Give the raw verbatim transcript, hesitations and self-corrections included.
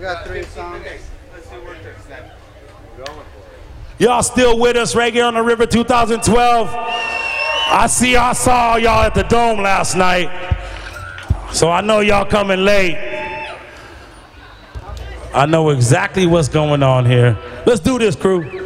got three songs. Y'all still with us, Reggae on the River two thousand twelve. I see I saw y'all at the Dome last night, so I know y'all coming late. I know exactly what's going on here. Let's do this, crew.